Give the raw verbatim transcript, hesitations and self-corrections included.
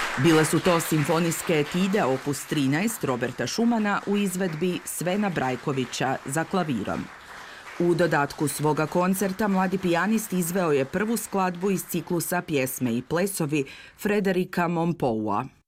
Bile su to simfonijske etide opus trinaest Roberta Schumana u izvedbi Svena Brajkovića za klavirom. U dodatku svoga koncerta mladi pijanist izveo je prvu skladbu iz ciklusa Pjesme i plesovi Frederika Mompoua.